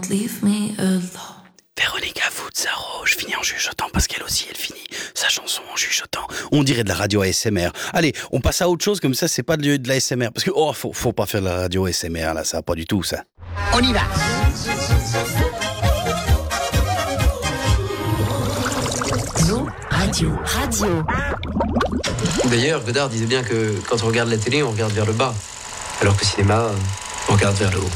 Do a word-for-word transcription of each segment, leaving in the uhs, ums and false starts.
don't leave me alone. Véronica Foudzaro, je finis en chuchotant parce qu'elle aussi, elle finit sa chanson en chuchotant. On dirait de la radio A S M R. Allez, on passe à autre chose, comme ça, c'est pas de, de la A S M R. Parce que, oh, faut, faut pas faire de la radio A S M R, là, ça va pas du tout, ça. On y va. Zoo Radio. Radio. D'ailleurs, Godard disait bien que quand on regarde la télé, on regarde vers le bas. Alors qu'au cinéma, on regarde vers le haut.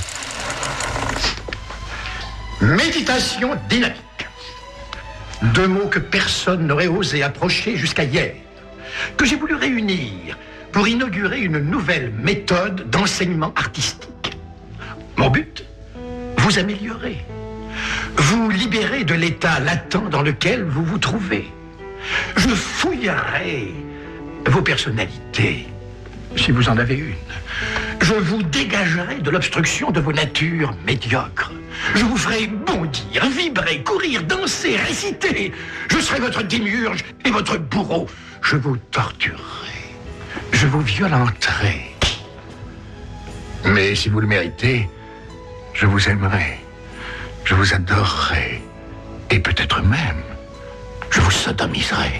Méditation dynamique. Deux mots que personne n'aurait osé approcher jusqu'à hier, que j'ai voulu réunir pour inaugurer une nouvelle méthode d'enseignement artistique. Mon but, vous améliorer, vous libérer de l'état latent dans lequel vous vous trouvez. Je fouillerai vos personnalités, si vous en avez une. Je vous dégagerai de l'obstruction de vos natures médiocres. Je vous ferai bondir, vibrer, courir, danser, réciter. Je serai votre démiurge et votre bourreau. Je vous torturerai. Je vous violenterai. Mais si vous le méritez, je vous aimerai. Je vous adorerai. Et peut-être même, je vous sodomiserai.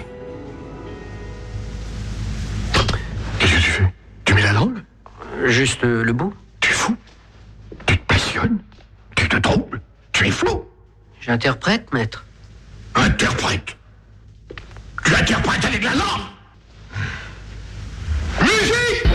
Qu'est-ce que tu fais? Tu mets la langue? Juste euh, le bout. Tu es fou? Tu te passionnes? Tu te troubles? Tu es flou? J'interprète, maître. Interprète. Tu interprètes avec la langue? Musique!